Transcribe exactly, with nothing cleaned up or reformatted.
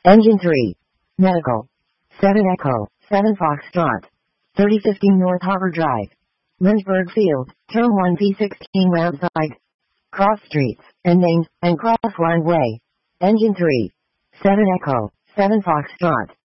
Engine three. Medical. seven Echo, seven Foxtrot. thirty fifteen North Harbor Drive. Lynchburg Field, Turn one P sixteen round side. Cross streets, and names, and cross line way. Engine three. seven Echo, seven Foxtrot.